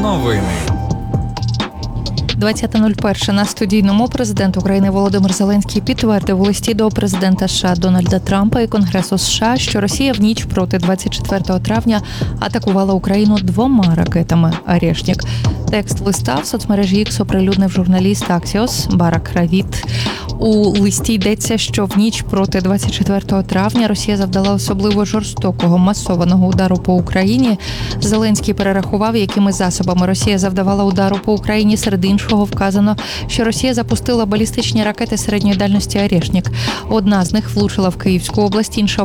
Новини. 20.01 на студійному президент України Володимир Зеленський підтвердив у листі до президента США Дональда Трампа і Конгресу США, що Росія в ніч проти 24 травня атакувала Україну 2 ракетами «Орешник». Текст листа в соцмережі X оприлюднив журналіст Axios Барак Равіт. У листі йдеться, що в ніч проти 24 травня Росія завдала особливо жорстокого масованого удару по Україні. Зеленський перерахував, якими засобами Росія завдавала удару по Україні. Серед іншого вказано, що Росія запустила балістичні ракети середньої дальності «Орешник». Одна з них влучила в Київську область, інша